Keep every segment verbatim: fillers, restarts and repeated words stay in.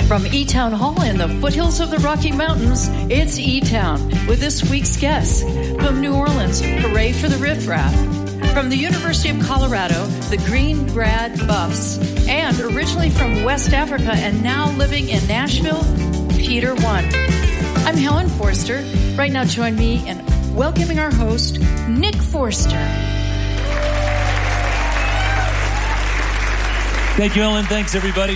From E-Town Hall in the foothills of the Rocky Mountains, it's E-Town with this week's guests. From New Orleans, hooray for the riffraff. From the University of Colorado, the Green Grad Buffs. And originally from West Africa and now living in Nashville, Peter One. I'm Helen Forster. Right now join me in welcoming our host, Nick Forster. Thank you, Ellen. Thanks, everybody.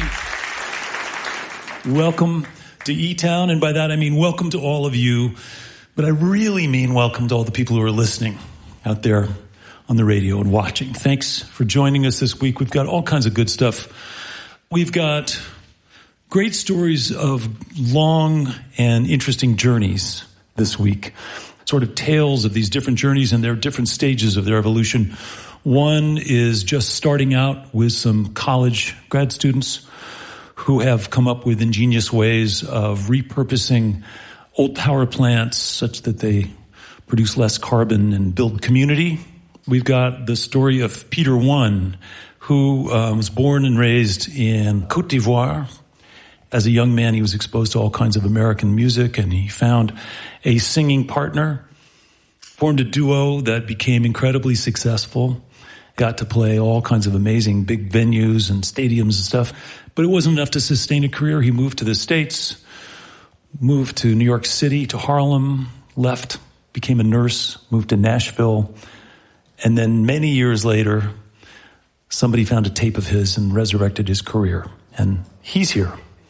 Welcome to E-Town, and by that I mean welcome to all of you, but I really mean welcome to all the people who are listening out there on the radio and watching. Thanks for joining us this week. We've got all kinds of good stuff. We've got great stories of long and interesting journeys this week, sort of tales of these different journeys and their different stages of their evolution. One is just starting out with some college grad students who have come up with ingenious ways of repurposing old power plants such that they produce less carbon and build community. We've got the story of Peter One, who uh, was born and raised in Côte d'Ivoire. As a young man, he was exposed to all kinds of American music, and he found a singing partner, formed a duo that became incredibly successful, got to play all kinds of amazing big venues and stadiums and stuff. But it wasn't enough to sustain a career. He moved to the States, moved to New York City, to Harlem, left, became a nurse, moved to Nashville. And then many years later, somebody found a tape of his and resurrected his career. And he's here.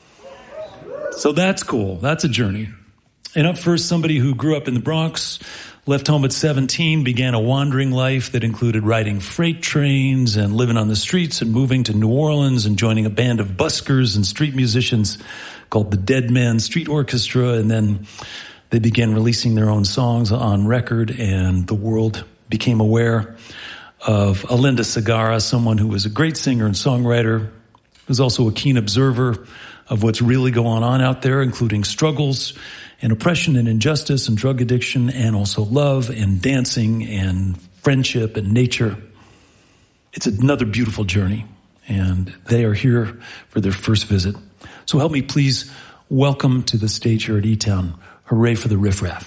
So that's cool. That's a journey. And up first, somebody who grew up in the Bronx, left home at seventeen, began a wandering life that included riding freight trains and living on the streets and moving to New Orleans and joining a band of buskers and street musicians called the Dead Man Street Orchestra. And then they began releasing their own songs on record, and the world became aware of Alinda Segarra, someone who was a great singer and songwriter, was also a keen observer of what's really going on out there, including struggles and oppression and injustice and drug addiction, and also love and dancing and friendship and nature. It's another beautiful journey, and they are here for their first visit. So help me please welcome to the stage here at E-Town. Hooray for the riffraff.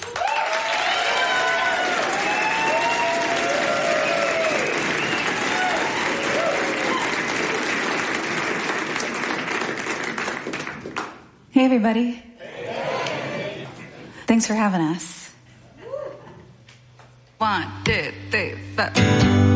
Hey, everybody. Thanks for having us. One, two, three, four.